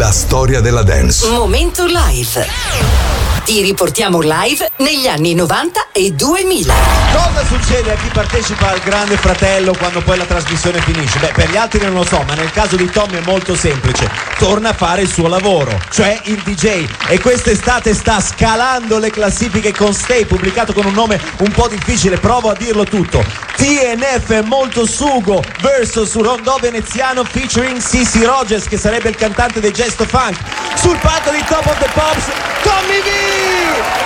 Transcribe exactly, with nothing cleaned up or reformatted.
La storia della dance. Momento live. Ti riportiamo live negli anni novanta e duemila. Cosa succede a chi partecipa al Grande Fratello quando poi la trasmissione finisce? Beh, per gli altri non lo so, ma nel caso di Tommy è molto semplice. Torna a fare il suo lavoro, cioè il D J. E quest'estate sta scalando le classifiche con Stay, pubblicato con un nome un po' difficile, provo a dirlo tutto. T N F Molto Sugo versus Rondò Veneziano featuring Sissy Rogers, che sarebbe il cantante dei Gesto Funk. Sul palco di Top of the Pops, Tommy V!